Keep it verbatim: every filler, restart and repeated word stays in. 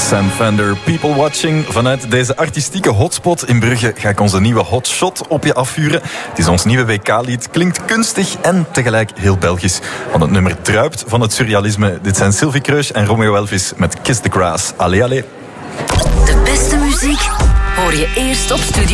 Sam Fender, People Watching. Vanuit deze artistieke hotspot in Brugge ga ik onze nieuwe hotshot op je afvuren. Het is ons nieuwe W K-lied. Klinkt kunstig en tegelijk heel Belgisch. Want het nummer druipt van het surrealisme. Dit zijn Sylvie Kreus en Romeo Elvis met Kiss the Grass. Allee, allee. De beste muziek hoor je eerst op Studio